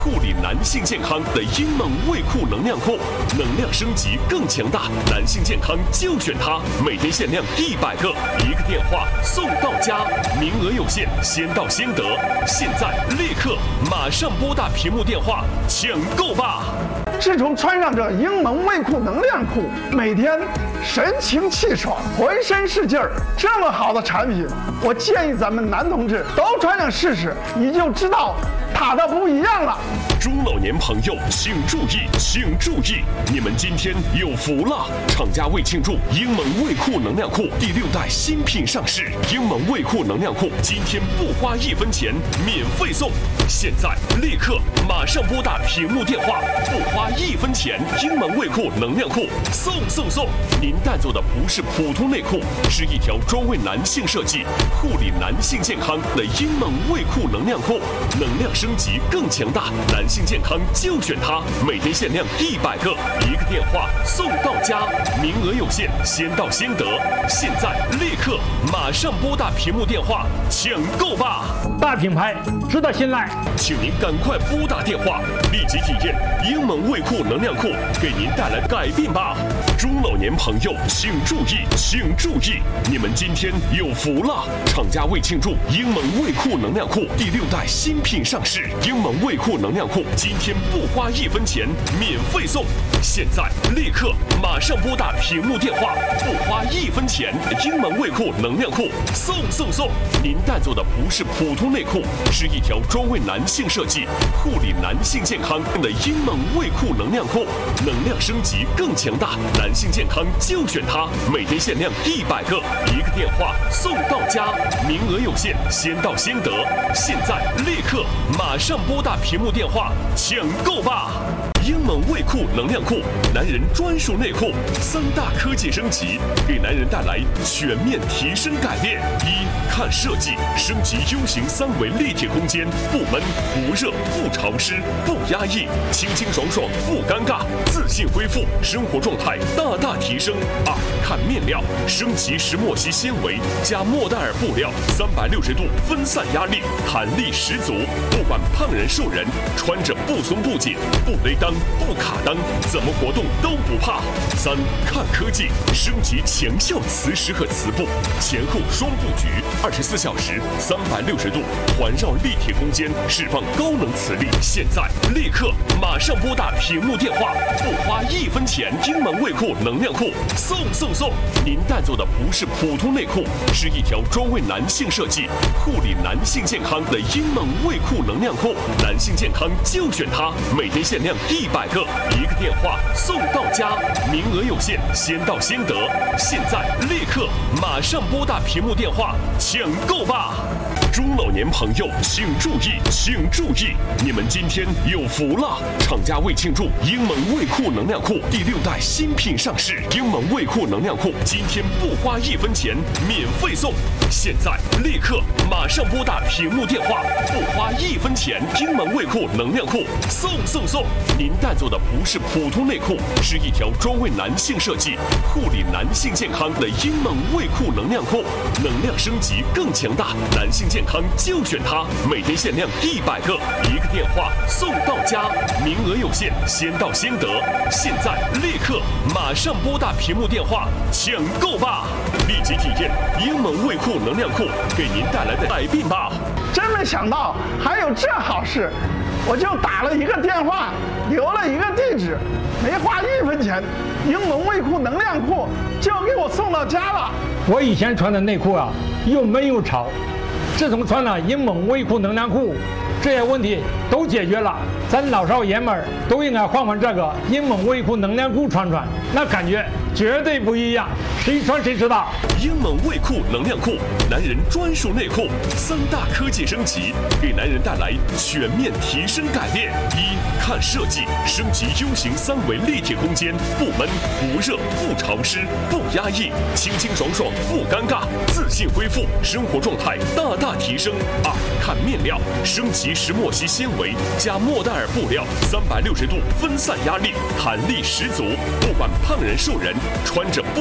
护理男性健康的英猛胃库能量库，能量升级更强大，男性健康就选它，每天限量100个，一个电话送到家，名额有限，先到先得，现在立刻马上拨打屏幕电话抢购吧！ 自从穿上这英猛胃库能量裤，每天神清气爽，浑身是劲儿。这么好的产品，我建议咱们男同志都穿上试试，你就知道它的不一样了。 中老年朋友请注意，请注意，你们今天有福了！厂家为庆祝英猛胃库能量裤第6代新品上市，英猛胃库能量裤今天不花1分钱，免费送！现在立刻马上拨打屏幕电话，不花1分钱，英猛胃库能量裤送！您带走的不是普通内裤，是一条专为男性设计、护理男性健康的英猛胃库能量裤，能量升级更强大，男性健康就选它，每天限量100个，一个电话送到家，名额有限，先到先得，现在立刻马上拨打屏幕电话抢购吧！ 大品牌值得信赖， 请您赶快拨打电话，立即体验英猛胃库能量裤给您带来改变吧！中老年朋友请注意，请注意，你们今天有福了！厂家为庆祝英猛胃库能量裤第6代新品上市，英猛胃库能量裤今天不花1分钱，免费送！现在立刻马上拨打屏幕电话，不花1分钱，英猛胃库能量裤送！您带走的不是普通内裤，是一条专为男性设计、护理男性健康的英猛胃库能量裤，能量升级更强大，男性健康就选它，每天限量100个，一个电话送到家，名额有限，先到先得，现在立刻马上拨打屏幕电话抢购吧！英猛胃库能量裤，男人专属内裤，3大科技升级，给男人带来全面提升改变。看设计，升级 U 型3维立体空间，不闷不热不潮湿不压抑，清清爽爽不尴尬，自信恢复，生活状态大提升。看面料，升级石墨烯纤维加莫代尔布料，360度分散压力，弹力十足，不管胖人瘦人，穿着不松不紧，不勒裆不卡裆，怎么活动都不怕。看科技，升级强效磁石和磁布，前后双布局，24小时360度环绕立体空间，释放高能磁力。现在立刻马上拨打屏幕电话，不花1分钱，英猛胃库能量裤送！您带走的不是普通内裤，是一条专为男性设计、护理男性健康的英猛胃库能量裤，男性健康就选它，每天限量100个，一个电话送到家，名额有限，先到先得，现在立刻马上拨打屏幕电话抢购吧！中老年朋友请注意，请注意，你们今天有福了！厂家为庆祝英猛胃库能量裤第6代新品上市，英猛胃库能量裤今天不花1分钱，免费送！现在立刻马上拨打屏幕电话，不花1分钱，英猛胃库能量裤送！您带走的不是普通内裤，是一条专为男性设计、护理男性健康的英猛胃库能量裤，能量升级更强大，男性健康就选它，每天限量100个，一个电话送到家，名额有限，先到先得，现在立刻马上拨打屏幕电话抢购吧！立即体验英猛胃库能量裤给您带来的改变吧！ 真没想到还有这好事，我就打了一个电话，留了一个地址，没花1分钱，英猛胃库能量裤就给我送到家了。 我以前穿的内裤又闷又潮，自从穿了英猛胃库能量裤，这些问题都解决了。咱老少爷们儿都应该换这个英猛胃库能量裤穿，那感觉绝对不一样，谁穿谁知道。 英猛胃库能量裤，男人专属内裤，3大科技升级，给男人带来全面提升改变。看设计，升级 U 型3维立体空间，不闷不热不潮湿不压抑，清清爽爽不尴尬，自信恢复，生活状态大提升。看面料，升级石墨烯纤维加莫代尔布料，360度分散压力，弹力十足，不管胖人瘦人，穿着不松不紧，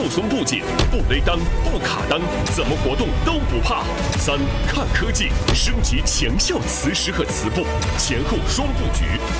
紧，不勒裆，不卡裆，怎么活动都不怕。3. 看科技，升级强效磁石和磁布，前后双布局。